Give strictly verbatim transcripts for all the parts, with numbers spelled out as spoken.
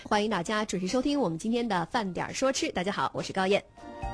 欢迎大家准时收听我们今天的饭点说吃。大家好，我是高燕。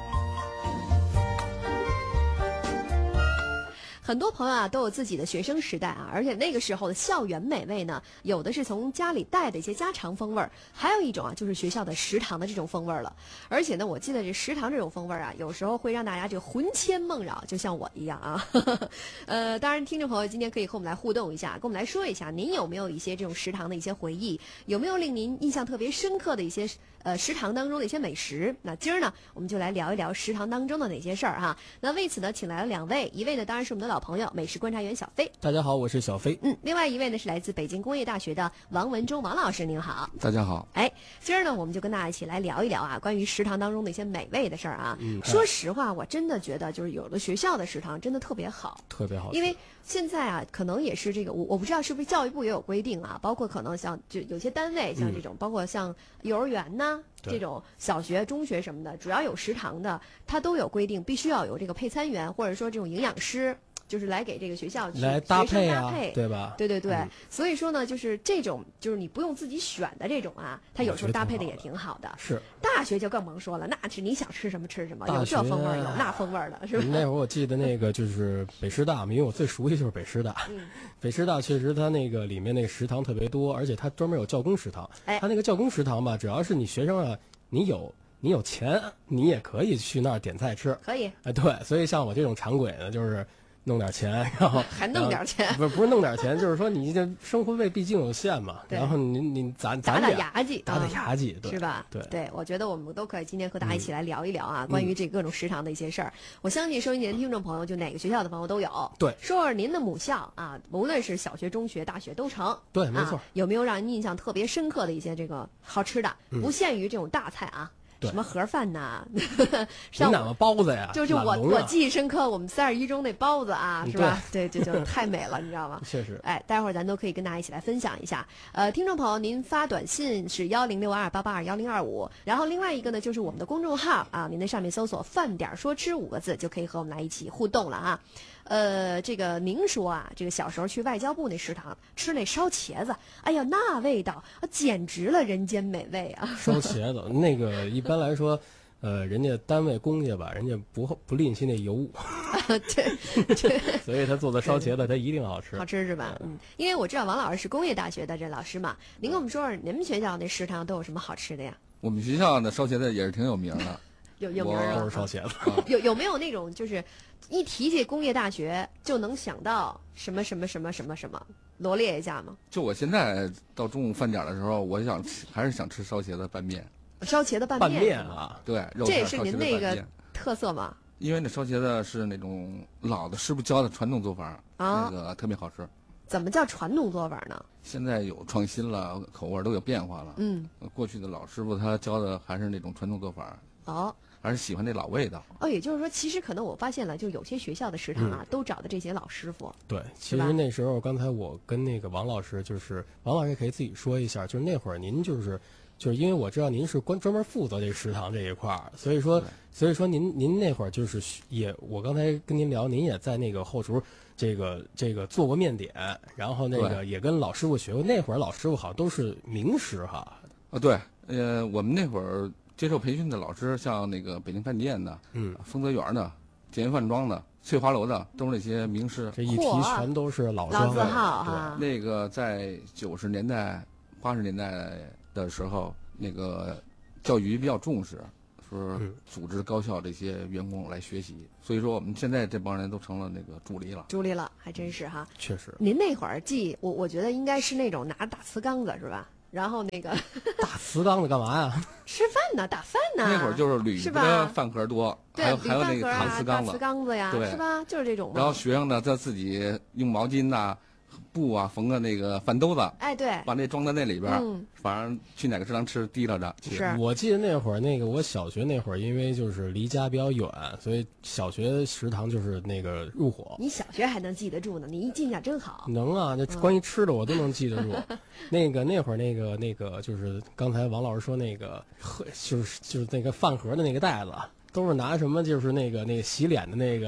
很多朋友啊都有自己的学生时代啊，而且那个时候的校园美味呢，有的是从家里带的一些家常风味儿，还有一种啊就是学校的食堂的这种风味儿了。而且呢，我记得这食堂这种风味儿啊，有时候会让大家这个魂牵梦绕，就像我一样啊。呃，当然，听众朋友今天可以和我们来互动一下，跟我们来说一下，您有没有一些这种食堂的一些回忆？有没有令您印象特别深刻的一些呃食堂当中的一些美食？那今儿呢，我们就来聊一聊食堂当中的哪些事儿哈。那为此呢，请来了两位，一位呢当然是我们的老朋友美食观察员小飞。 大家好，我是小飞。 嗯，另外一位呢是来自北京工业大学的王文忠王老师，您好。 大家好。 哎，今儿呢我们就跟大家一起来聊一聊啊，关于食堂当中的一些美味的事儿啊。嗯，说实话，我真的觉得就是有的学校的食堂真的特别好， 特别好， 因为现在啊，可能也是这个，我我不知道是不是教育部也有规定啊，包括可能像就有些单位像这种，嗯、包括像幼儿园呐。这种小学、中学什么的，只要有食堂的，它都有规定，必须要有这个配餐员，或者说这种营养师，就是来给这个学校去来搭配啊， 搭配， 对吧？ 对对对、 嗯， 所以说呢，就是这种，就是你不用自己选的这种啊，它有时候搭配的也挺好的。 是大学就更甭说了，那是你想吃什么吃什么，有这风味儿，有那风味儿的，是吧？ 那会儿我记得那个就是北师大，因为我最熟悉就是北师大。嗯，北师大确实它那个里面那个食堂特别多，而且它专门有教工食堂。哎，它那个教工食堂吧，只要是你学生啊。你有你有钱，你也可以去那儿点菜吃， 可以。 哎，对，所以像我这种馋鬼呢，就是弄点钱，然后还弄点钱， 不是不是弄点钱，就是说你这生活费毕竟有限嘛，然后你你攒攒打打牙祭， 打打牙祭， 是吧？ 对对，我觉得我们都可以今天和大家一起来聊一聊啊，嗯、关于这各种食堂的一些事儿。我相信收音机的听众朋友，就哪个学校的朋友都有。 对， 说说您的母校啊，无论是小学、中学、大学都成。 对，没错、 啊。有没有让您印象特别深刻的一些这个好吃的？嗯、不限于这种大菜啊。什么盒饭呐？ 像哪么包子呀？ 就是我、啊、我记忆深刻，我们三十一中那包子啊，是吧？对，这就太美了，你知道吗？ 确实。 哎，待会儿咱都可以跟大家一起来分享一下。呃，听众朋友，您发短信是幺零六二八八二幺零二五，然后另外一个呢就是我们的公众号啊，您在上面搜索“饭点说吃”五个字，就可以和我们来一起互动了啊。呃，这个您说啊，这个小时候去外交部那食堂吃那烧茄子，哎呀，那味道啊，简直了人间美味啊！ 烧茄子那个一般来说，呃，人家单位公家吧，人家不不吝惜那油， 对对， 所以他做的烧茄子他一定好吃， 好吃是吧？嗯，因为我知道王老师是工业大学的这老师嘛，您跟我们说说你们学校那食堂都有什么好吃的呀？ 我们学校的烧茄子也是挺有名的。 有有名儿都是烧茄子， 有有没有那种就是一提起工业大学就能想到什么什么什么什么什么，罗列一下吗？ 就我现在到中午饭点的时候，我想还是想吃烧茄子拌面。 烧茄子拌面， 拌面啊， 对， 这也是您那个特色吗？ 因为那烧茄子是那种老的师傅教的传统做法，啊、那个特别好吃。 怎么叫传统做法呢？ 现在有创新了，口味都有变化了。嗯，过去的老师傅他教的还是那种传统做法。哦，还是喜欢那老味道。 哦，也就是说，其实可能我发现了，就有些学校的食堂啊，嗯、都找的这些老师傅。 对，其实那时候刚才我跟那个王老师，就是王老师也可以自己说一下，就是那会儿您就是就是因为我知道您是关专门负责这食堂这一块儿，所以说所以说您您那会儿就是也我刚才跟您聊，您也在那个后厨这个这个做过面点，然后那个也跟老师傅学过。那会儿老师傅好像都是名师哈。 啊，对，呃，我们那会儿。接受培训的老师，像那个北京饭店的，嗯，丰泽园的，建源饭庄的，翠华楼的，都是那些名师。 这一提全都是老老字号哈。 那个在九十年代、八十年代的时候，那个教育局比较重视，说组织高校这些员工来学习。所以说，我们现在这帮人都成了那个助理了。 助理了，还真是哈。 确实。 您那会儿记我，我觉得应该是那种拿大瓷缸子是吧？然后那个大瓷缸子干嘛呀？ 吃饭呢，打饭呢。 那会儿就是铝的饭盒多，还有还有那个搪瓷缸子， 大瓷缸子呀， 对， 是吧？就是这种。 然后学生呢，他自己用毛巾呐、布啊缝个那个饭兜子， 哎，对， 把那装在那里边，嗯，反正去哪个食堂吃提拉着。 是我记得那会儿，那个我小学那会儿，因为就是离家比较远，所以小学食堂就是那个入伙。 你小学还能记得住呢？你一记性真好。 能啊，那关于吃的我都能记得住。嗯、那个那会儿那个那个就是刚才王老师说那个，就是就是那个饭盒的那个袋子。都是拿什么？就是那个那个洗脸的那个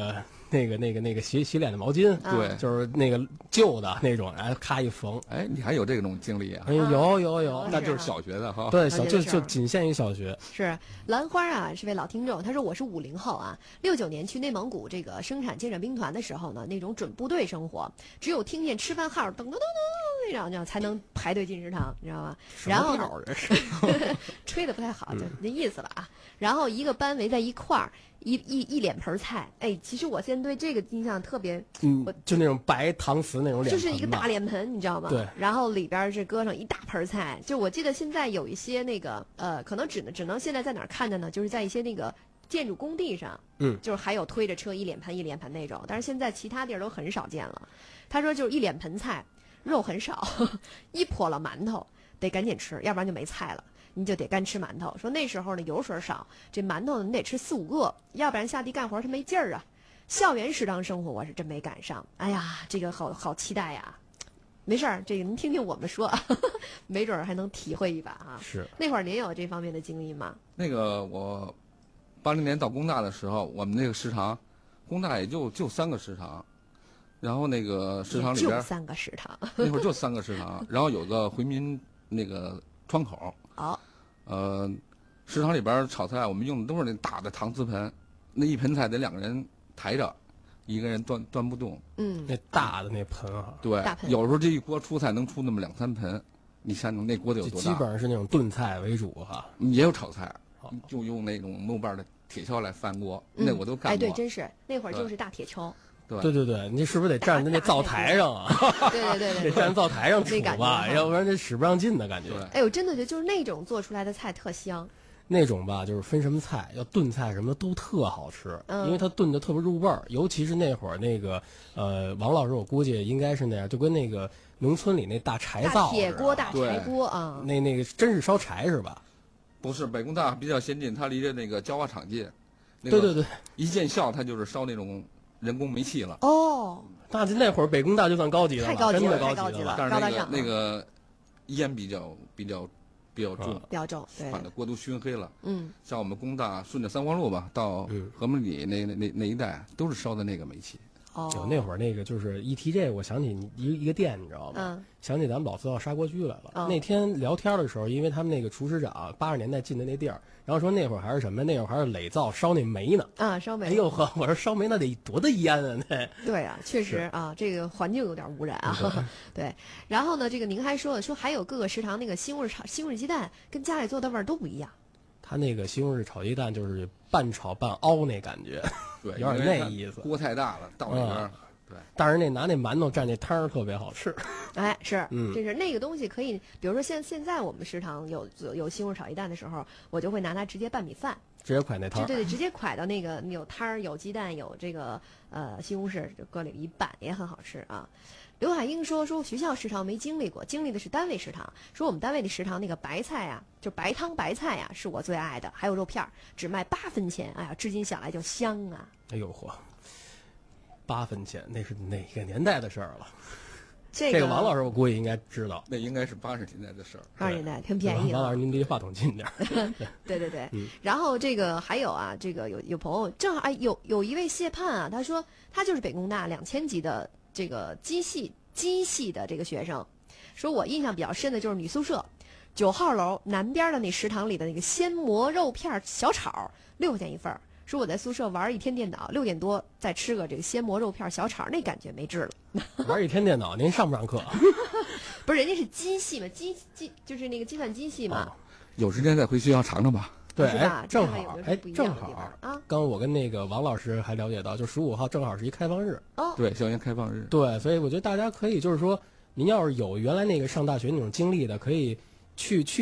那个那个那个洗洗脸的毛巾， 啊对， 就是那个旧的那种，然后咔一缝。 哎，你还有这种经历啊？ 哎，有有有， 那就是小学的哈。 对，小就这个事儿就仅限于小学。 是兰花啊，是位老听众，他说我是五零后啊，六九年去内蒙古这个生产建设兵团的时候呢，那种准部队生活，只有听见吃饭号噔噔噔噔那样，这样才能排队进食堂，你知道吗？然后呢， 这是吹的不太好，就那意思了啊。然后一个班围在一块儿，一一一脸盆菜，哎，其实我现在对这个印象特别， 嗯我， 就那种白搪瓷那种脸， 就是一个大。脸盆，你知道吗？ 对。 然后里边是搁上一大盆菜，就我记得现在有一些那个呃，可能只能只能现在在哪儿看见呢？就是在一些那个建筑工地上， 嗯， 就是还有推着车一脸盆一脸盆那种，但是现在其他地儿都很少见了。他说就是一脸盆菜，肉很少，一泼了馒头得赶紧吃，要不然就没菜了。你就得干吃馒头。说那时候呢油水少，这馒头呢你得吃四五个，要不然下地干活它没劲儿啊。校园食堂生活我是真没赶上，哎呀，这个好好期待呀！没事儿，这个您听听我们说，没准儿还能体会一把啊。 是那会儿您有这方面的经历吗？ 那个我八零年到工大的时候，我们那个食堂，工大也就就三个食堂，然后那个食堂里边也就三个食堂。 那会儿就三个食堂，然后有个回民那个窗口。 好， 呃，食堂里边炒菜我们用的都是那大的搪瓷盆，那一盆菜得两个人抬着，一个人端端不动。 嗯， 那大的那盆啊， 对大，盆有时候这一锅出菜能出那么两三盆，你想想那锅得有就多大？ 基本上是那种炖菜为主哈。 也有炒菜好， 就用那种木板的铁锹来翻锅， 嗯那我都干哎，对， 过。 真是那会儿就是大铁锹。 对对对对，你是不是得站在那灶台上啊？ 对对对得对对。 站灶台上那感觉煮吧， 哈要不然这使不上劲的感觉。 对， 哎，我真的觉得就是那种做出来的菜特香。 那种吧，就是分什么菜，要炖菜什么的都特好吃， 嗯因为它炖的特别入味儿。尤其是那会儿那个呃，王老师，我估计应该是那样，就跟那个农村里那大柴大灶铁锅、 似的大对柴锅啊。 那那个真是烧柴是吧？ 不是北工大比较先进，它离着那个焦化厂近。那个对对对， 一建校它就是烧那种人工煤气了。 哦， 那那会儿北工大就算高级的了， 太高级真的了太高级了级的了。 但是那个高大上那个烟比较比较比较重啊， 比较重，对， 把那锅都熏黑了。 嗯， 像我们工大顺着三环路吧，到嗯和门里那那那那一带都是烧的那个煤气。 哦， 有那会儿那个就是一提这个，我想起你一一个店，你知道吗？ 嗯想起咱们老四号砂锅居来了。 哦那天聊天的时候，因为他们那个厨师长八十年代进的那地儿，然后说那会儿还是什么，那会儿还是垒灶烧那煤呢。 啊，烧煤。 哎呦呵，我说烧煤那得多大烟啊！那对啊，确实啊，这个环境有点污染啊。对，然后呢，这个您还说了，说还有各个食堂那个西红柿炒西红柿鸡蛋跟家里做的味儿都不一样。 他那个西红柿炒鸡蛋就是半炒半凹那感觉， 对， 有点因为它那意思锅太大了，到里边儿嗯但是那拿那馒头蘸那汤儿特别好吃。 哎，是， 嗯这是那个东西可以，比如说现现在我们食堂有有西红柿炒鸡蛋的时候，我就会拿它直接拌米饭， 直接蒯那汤儿。 对对，直接蒯到那个有汤儿、有鸡蛋、有这个呃西红柿，就搁里一拌也很好吃啊。刘海英说说学校食堂没经历过，经历的是单位食堂。说我们单位的食堂那个白菜啊，就白汤白菜呀、是我最爱的，还有肉片儿，只卖八分钱。哎呀，至今想来就香啊。 哎呦嚯，八分钱，那是哪个年代的事儿了？ 这这个王老师我估计应该知道。 那应该是八十年代的事儿。 八十年代挺便宜的。 王老师，您离话筒近点儿。 对对对， 嗯然后这个还有啊，这个有有朋友正好哎有有一位谢盼啊，他说他就是北工大两千级的这个机系机系的这个学生，说我印象比较深的就是女宿舍九号楼南边的那食堂里的那个鲜蘑肉片小炒六块钱一份儿。说我在宿舍玩一天电脑，六点多再吃个这个鲜蘑肉片小炒，那感觉没治了。 玩一天电脑，您上不上课？ 不是人家是机系嘛，机机就是那个计算机系嘛， 哦有时间再回学校尝尝吧。 对， 是吧哎，正看看有没有， 好哎不一， 正样的地好方啊。 刚我跟那个王老师还了解到，就十五号正好是一开放日。 哦， 对，校园开放日。 对，所以我觉得大家可以就是说，您要是有原来那个上大学那种经历的，可以去去。